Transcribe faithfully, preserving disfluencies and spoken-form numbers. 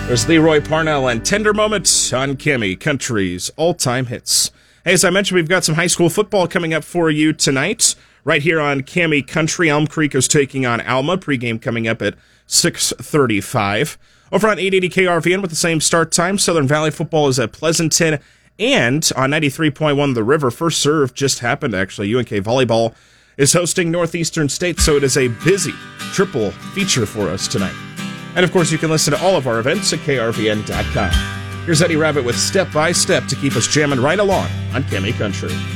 There's Leroy Parnell and Tender Moments on Kimmy Country's all-time hits. Hey, as I mentioned, we've got some high school football coming up for you tonight. Right here on Kimmy Country, Elm Creek is taking on Alma. Pregame coming up at six thirty-five. Over on eight eighty K R V N with the same start time, Southern Valley football is at Pleasanton. And on ninety-three point one The River, first serve just happened, actually. U N K Volleyball is hosting Northeastern State, so it is a busy triple feature for us tonight. And, of course, you can listen to all of our events at K R V N dot com. Here's Eddie Rabbit with Step by Step to keep us jamming right along on Kimmy Country.